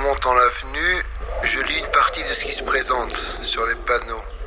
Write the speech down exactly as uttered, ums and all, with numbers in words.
remontant l'avenue, je lis une partie de ce qui se présente sur les panneaux.